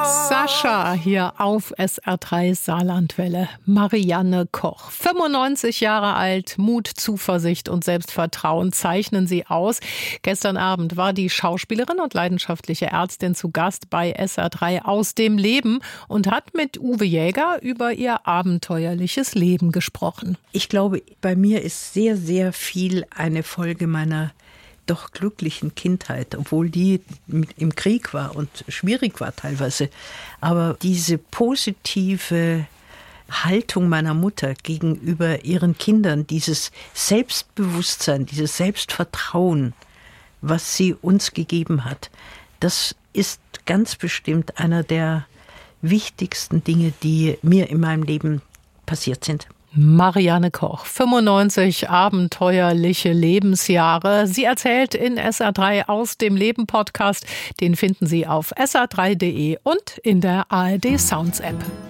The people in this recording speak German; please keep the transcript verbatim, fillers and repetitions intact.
Sascha hier auf S R drei Saarlandwelle. Marianne Koch, fünfundneunzig Jahre alt, Mut, Zuversicht und Selbstvertrauen zeichnen sie aus. Gestern Abend war die Schauspielerin und leidenschaftliche Ärztin zu Gast bei S R drei aus dem Leben und hat mit Uwe Jäger über ihr abenteuerliches Leben gesprochen. Ich glaube, bei mir ist sehr, sehr viel eine Folge meiner doch glücklichen Kindheit, obwohl die im Krieg war und schwierig war teilweise. Aber diese positive Haltung meiner Mutter gegenüber ihren Kindern, dieses Selbstbewusstsein, dieses Selbstvertrauen, was sie uns gegeben hat, das ist ganz bestimmt einer der wichtigsten Dinge, die mir in meinem Leben passiert sind. Marianne Koch, fünfundneunzig abenteuerliche Lebensjahre. Sie erzählt in S R drei aus dem Leben Podcast. Den finden Sie auf S R drei Punkt de und in der A R D Sounds App.